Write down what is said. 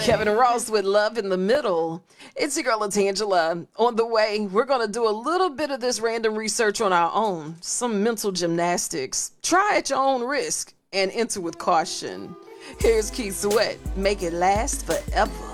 Kevin Ross with Love in the Middle. It's your girl, Tangela. On the way, we're going to do a little bit of this random research on our own, some mental gymnastics. Try at your own risk and enter with caution. Here's Keith Sweat. Make it last forever.